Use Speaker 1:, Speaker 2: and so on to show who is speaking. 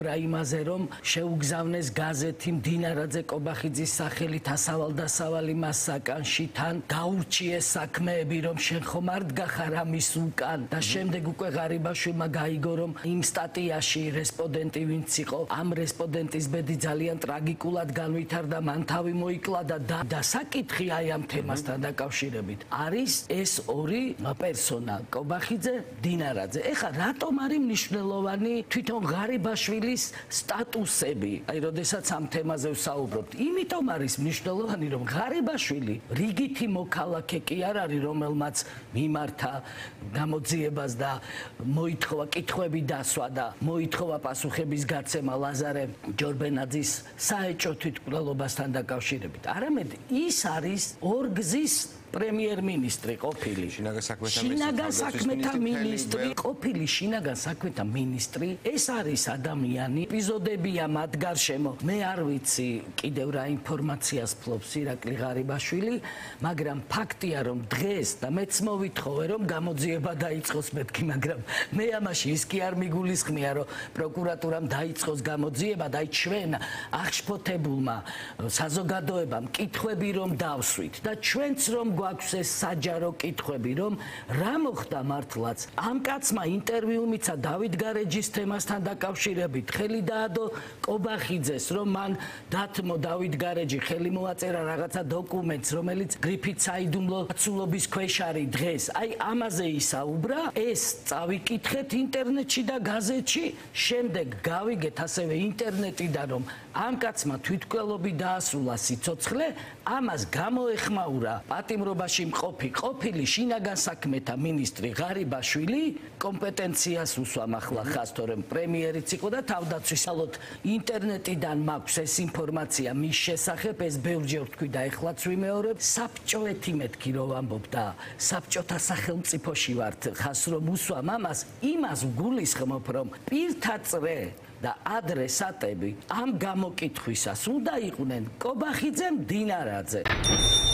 Speaker 1: იმაზე რომ შეუგზავნეს გაზეთი მდინარაძე კობახიძის სახელით ასავალ-დასავალი მას საკანში თან გაურჩიეს საქმეები რომ შენ ხომ არ დგახარ ამის უკან და შემდეგ უკვე ღარიბაშვილმა გაიგო რომ იმ სტატიაში რესპონდენტი ვინც იყო ამ რესპონდენტის ბედი ძალიან ტრაგიკულად განვითარდა მან თავი მოიკლა და საკითხი აი ამ თემასთან დაკავშირებით არის ეს ორი პერსონა კობახიძე დინარაძე ეხლა რატომ არის მნიშვნელოვანი თვითონ ღარიბაშვილი სტატუსები, აი, როდესაც ამ თემაზე ვსაუბრობთ, იმიტომ არის მნიშვნელოვანი, რომ ღარიბაშვილი რიგითი მოქალაქე კი არ არის, რომელმაც მიმართა გამოძიებას და მოითხოვა კითხვები დასვა და მოითხოვა პასუხების გაცემა ლაზარე ჯორბენაძის საეჭვო თვითმკვლელობასთან დაკავშირებით. არამედ ის არის ორგზის პრემიერ-მინისტრი ყოფილი შინაგან საქმეთა მინისტრი ყოფილი შინაგან საქმეთა მინისტრი ეს არის ადამიანი ეპიზოდებია მათ გარშემო მე არ ვიცი კიდევ რა ინფორმაციას ფლობს ირაკლი ღარიბაშვილი მაგრამ ფაქტია რომ დღეს და მეც მოვითხოვე რომ გამოძიება დაიწყოს მეთქი მაგრამ მე ამაში ის კი არ მიგულისხმია რომ პროკურატურამ დაიწყოს გამოძიება და ჩვენ აღშფოთებულმა საზოგადოებამ კითხვები რომ დავსვით და ჩვენც რომ გვაქვს ეს საჯარო კითხვები რომ რა მოხდა მართლაც ამ კაცმა ინტერვიუ მიცა დავით გარეჯის თემასთან დაკავშირებით ხელი დაადო კობახიძეს რომ მან დათმო დავით გარეჯი ხელი მოაწერა რაღაცა დოკუმენტს რომელიც გრიფით საიდუმლო აცულობის ქვეშ არის დღეს აი ამაზე ისაუბრა ეს წავიკითხეთ ინტერნეტში და გაზეთში შემდეგ გავიგეთ ასევე ინტერნეტიდან რომ ამ კაცმა თვითმკვლელობი დაასრულა სიცოცხლე ამას გამოეხმაურა პატიმრობაში მყოფი ყოფილი შინაგან საქმეთა მინისტრი ღარიბაშვილი კომპეტენციას უსვამ ახლა ხას თორემ პრემიერიც იყო და თავდაცვის ალბათ ინტერნეტიდან მაქვს ეს ინფორმაცია მის შესახებ ეს ბევრჯერ ვთქვი და ეხლაც ვიმეორებ საბჭოეთი მეთქი რომ ვამბობ და საბჭოთა სახელმწიფოში ვართ ხას რომ უსვამ ამას იმას ვგულისხმობ რომ პირთაწრე და ადრესატები ამ გამოკითხვისას უნდა იყვნენ კობახიძე დინარაძე